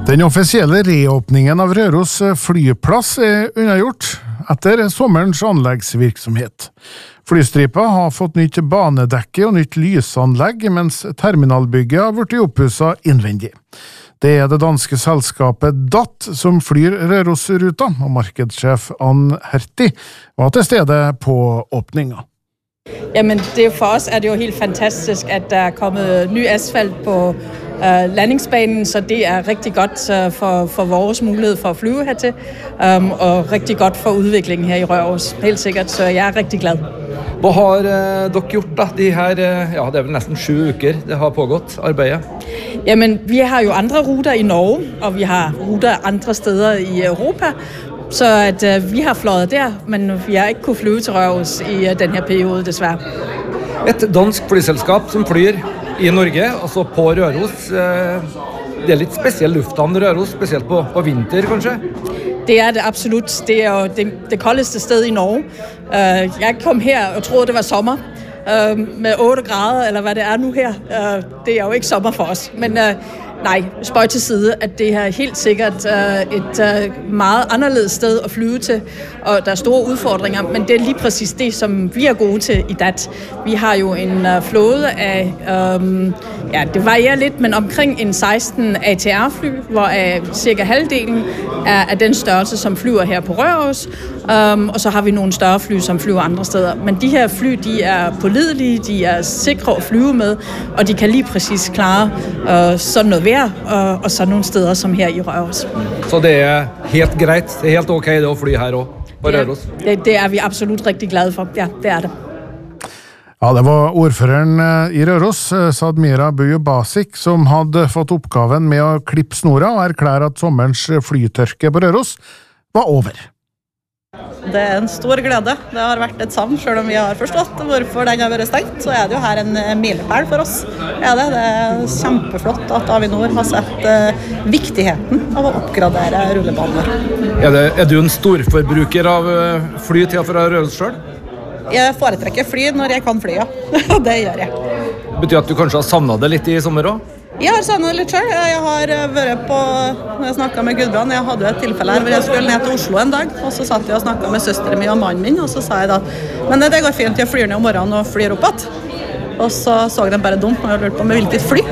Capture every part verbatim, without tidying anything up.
Den offisielle reåpningen av Røros flyplass er unnagjort etter sommerens anleggsvirksomhet. Flystripa har fått nytt banedekke og nytt lysanlegg, mens terminalbygget har blitt oppusset innvendig. Det er det danske selskapet D A T som flyr Rørosruta, og markedssjef Ann Hertie var til stede på åpningen. Jamen, det for oss er det jo helt fantastisk, at der er kommet ny asfalt på uh, landingsbanen, så det er rigtig godt uh, for, for vores mulighed for at flyve hertil, um, og rigtig godt for udviklingen her i Røros, helt sikkert, så jeg er rigtig glad. Hva har eh, dere gjort da? De her, eh, ja, det er vel nesten sju uker det har pågått, arbeidet? Jamen, vi har jo andre ruter i Norge, og vi har ruter andre steder i Europa, så at, uh, vi har fløjet der, men vi har ikke kunnet flyve til Røros i uh, denne periode, desværre. Et dansk flyselskap som flyr i Norge, altså på Røros. Eh, det er litt spesiell lufthavn Røros, spesielt på, på vinter, kanskje? Det er det absolut. Det er jo det, det koldeste sted i Norge. Uh, jeg kom her og troede, det var sommer. Uh, med otte grader, eller hvad det er nu her. Uh, det er jo ikke sommer for os. Men uh, nej, spøj til side, at det er helt sikkert uh, et uh, meget anderledes sted at flyve til. Og der er store udfordringer, men det er lige præcis det, som vi er gode til i D A T. Vi har jo en uh, flåde af, um, ja, det varierer lidt, men omkring en seksten A T R-fly, hvor uh, cirka halvdelen er af den størrelse, som flyver her på Røros. Um, og så har vi nogle større fly, som flyver andre steder. Men de her fly, de er pålidelige, de er sikre at flyve med, og de kan lige præcis klare uh, sådan noget vejr, og, og så nogle steder som her i Røros. Så det er helt greit, det er helt ok det at fly her også, på Røros? Ja, det, det er vi absolut rigtig glade for, ja, det er det. Ja, det var ordføreren i Røros, Sadmira Bujubasic, som hadde fått oppgaven med å klippe snora og erklære at sommerens flytørke på Røros var over. Det er en stor glede. Det har vært et savn, selv om vi har forstått hvorfor den har vært stengt, så er det jo her en milepæl for oss. Ja, det, det er kjempeflott at Avinor har sett uh, viktigheten av å oppgradere rullebaner. Er, det, er du en storforbruker av uh, fly til fra Røros selv? Jeg foretrekker fly når jeg kan fly, ja. Det gjør jeg. Betyr at du kanskje har savnet det litt i sommer også? Jeg har savnet det litt selv. Jeg har vært på, når jeg snakket med Gudbrand, jeg hadde et tilfelle her hvor jeg skulle ned til Oslo en dag, og så satt jeg og snakket med søsteren min og mannen min, og så sa jeg da, men det går fint, jeg flyr ned om morgenen og flyr opp igjen. Og så så de bare dumt, og jeg lurte på med hvilket fly.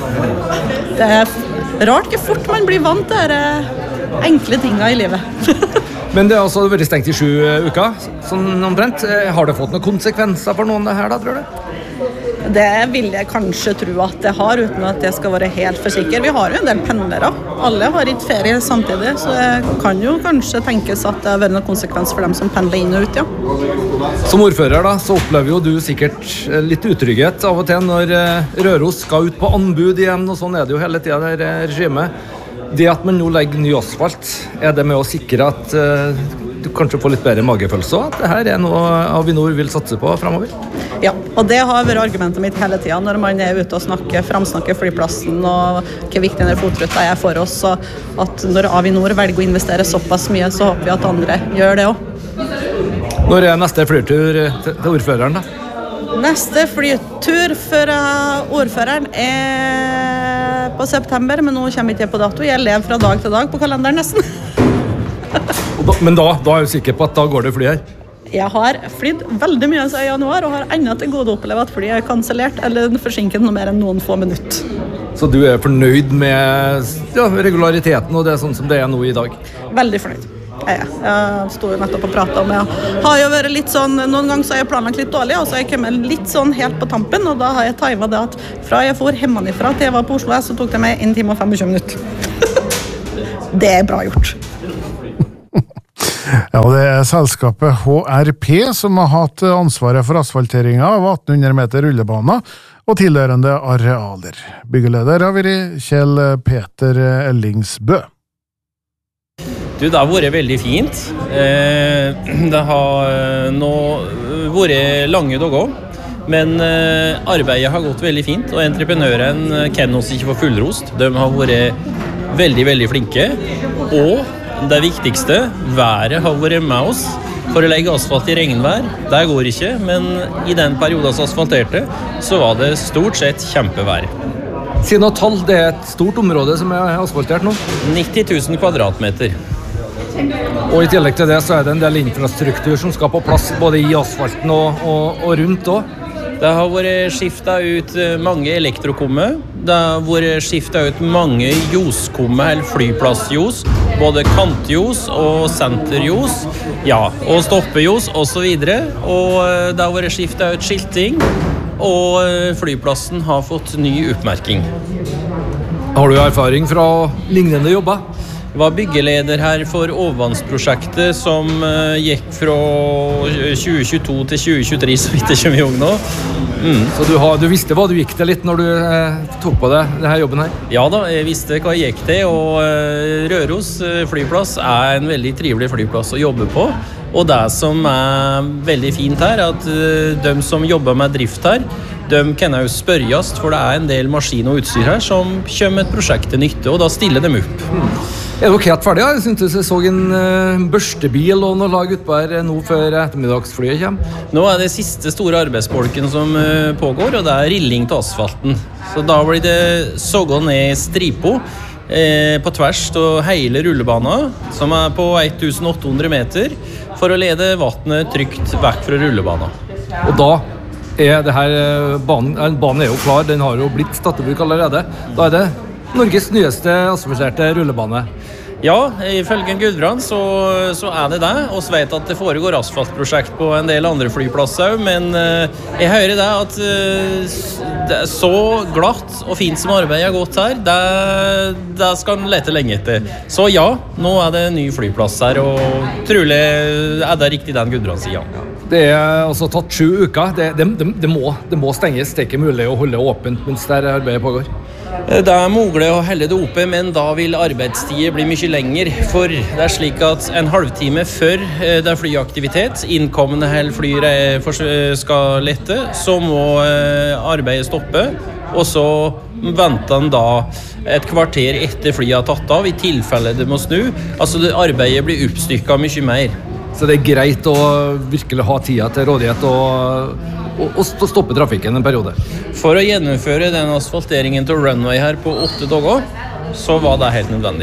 Det er rart ikke fort man blir vant til de enkle tingene i livet. Men det har også vært stengt i sju uker, sånn omtrent. Har det fått noen konsekvenser for noen det her da, tror du? Det vil jeg kanskje tro at det har, uten at jeg skal være helt for sikker. Vi har jo en del pendlere. Alle har ikke ferie samtidig, så det kan jo kanskje tenkes at det har vært noen konsekvens for dem som pendler inn og ut, ja. Som ordfører da, så opplever jo du sikkert litt utrygghet av og til når Røros skal ut på anbud igjen, og sånn er det jo hele tiden det regimet. Det at man nå legger ny asfalt, er det med å sikre at uh, du kanskje får litt bedre magefølelse, og at det her er noe Avinor vil satse på fremover? Ja, og det har vært argumentet mitt hele tiden når man er ute og snakker, framsnakker flyplassen og hvor viktig denne fotruta er for oss, og at når Avinor velger å investere såpass mye, så håper vi at andre gjør det også. Når er neste flytur til, til ordføreren da? Neste flytur for ordføreren er på september, men nå kommer jeg ikke på dato. Jeg lever fra dag til dag på kalenderen nesten. da, men da, da er jeg sikker på at da går det fly her? Jeg har flydd veldig mye i januar, og har enda til gode å oppleve at flyet er kansellert eller forsinket noe mer enn noen få minutter. Så du er fornøyd med ja, regulariteten og det er sånn som det er nå i dag? Veldig fornøyd. Ja, ja. Jeg stod jo nettopp og pratet om jeg har jo vært litt sånn, noen ganger så har jeg planlagt litt dårlig, og så har jeg kommet litt sånn helt på tampen, og da har jeg timet det at fra jeg for hjemmefra til jeg var på Oslo, så tok det meg en time og femogtjue minutter. Det er bra gjort. Ja, det er selskapet H R P som har hatt ansvaret for asfalteringen av atten hundre meter rullebaner og tilhørende arealer. Byggeleder har vært Kjell Peter Ellingsbø. Du, det har vært veldig fint. Det har nå vært lange dager, men arbeidet har gått veldig fint, og entreprenøren kan oss ikke få fullrost. De har vært veldig, veldig flinke, og det viktigste, været har vært med oss for å legge asfalt i regnvær. Det går ikke, men i den perioden som asfalterte, så var det stort sett kjempevær. Si noe tall, det er et stort område som er asfaltert nå. nitti tusen kvadratmeter. Og i tillegg til det så er det en del infrastruktur som skal på plass både i asfalten og, og, og rundt også. Det har vært skiftet ut mange elektrokomme. Det har vært skiftet ut mange joskomme, eller flyplassjos. Både kantjos og senterjos, ja, og stoppejos og så videre. Og det har vært skiftet ut skilting, og flyplassen har fått ny oppmerking. Har du erfaring fra lignende jobber? Jeg var byggeleder her for overvannsprosjektet som uh, gikk fra tjue tjueto til tjue tjuetre, så vidt jeg kommer ihåg nå. Mm. Så du, har, du visste hva du gikk til litt når du eh, tok på deg denne jobben her? Ja da, jeg visste hva jeg gikk til, og uh, Røros flyplass er en veldig trivelig flyplass å jobbe på. Og det som er veldig fint her, er at uh, de som jobber med drift her, de kan jo spørres, for det er en del maskin og utstyr her som kommer et prosjekt til nytte, og da stiller de opp. Mm. Er dere helt ferdige? Jeg synes jeg så en uh, børstebil og noe lag utpå her nå før ettermiddagsflyet kommer. Nå er det siste store arbeidsbolken som uh, pågår, og det er rilling til asfalten. Så da blir det sågget ned stripo eh, på tvers av hele rullebanen, som er på elleve hundre meter, for å lede vattnet trygt vekk fra rullebanen. Og da er det her banen, banen er jo klar, den har jo blitt tatt i bruk allerede. Da er det Norges nyeste asfalterte rullebane. Ja, ifølge Gudbrand så, så er det det, og så vet at det foregår asfaltprosjekt på en del andre flyplasser, men uh, jeg hører det at uh, det er så glatt og fint som arbeidet har gått her, det, det skal man lete lenge etter. Så ja, nå er det en ny flyplass her, og trolig er det riktig den Gudbrand sier. Det er altså tatt sju uker, det, det, det, det, må, det må stenges, det er ikke mulig å holde åpent mens det arbeidet pågår. Det er mulig å helle det oppe, men da vil arbeidstiden bli mye lenger. For det er slik at en halvtime før det er flyaktivitet, innkommende hele fly skal lette, så må arbeidet stoppe. Og så venter han da et kvarter etter flyet har tatt av, i tilfelle det må snu. Altså det arbeidet blir oppstykket mye mer. Så det er greit å virkelig ha tida til rådighet og, og, og stoppe trafikken en periode. For å gjennomføre den asfalteringen til runway her på åtte dager, så var det helt nødvendig.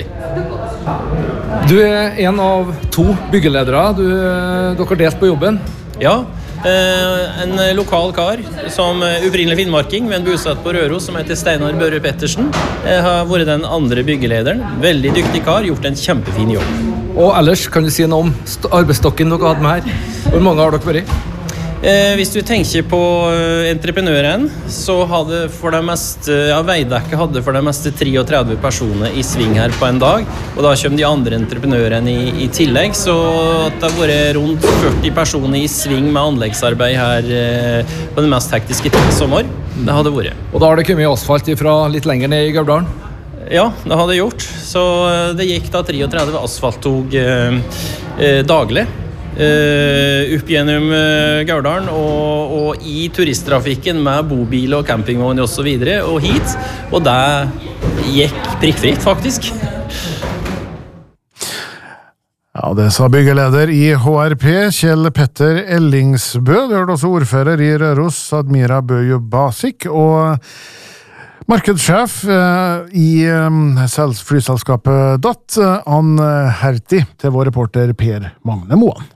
Du er en av to byggeledere. Du, dere har delt på jobben. Ja, en lokal kar som opprinnelig finnmarking, men bosatt på Røros, som heter Steinar Børre Pettersen, har vært den andre byggelederen. Veldig dyktig kar, gjort en kjempefin jobb. Og ellers kan du si noe om arbeidsstokken dere hadde med her. Hvor mange har dere vært? Eh, hvis du tenker på uh, entreprenøren, så hadde for det meste, ja, Veidekke hadde for det meste treogtredve personer i sving her på en dag, og da kommer de andre entreprenørene i, i tillegg, så det har vært rundt førti personer i sving med anleggsarbeid her uh, på den mest hektiske tid sommer. Det hadde vært. Og da har det kommet asfalt fra litt lenger ned i Gauldalen? Ja, det hadde gjort. Så det gikk da treogtredve asfalttog eh, eh, daglig eh, opp gjennom eh, Gauldalen og, og i turisttrafikken med bobil og campingvogn og så videre og hit. Og det gikk prikkfritt, faktisk. Ja, det sa byggeleder i H R P, Kjell Petter Ellingsbø. Du hørte også ordfører i Røros, Admira Bøje Basic, og markedssjef eh, i eh, flyselskapet D A T, Ann Herti, til vår reporter Per Magne Moan.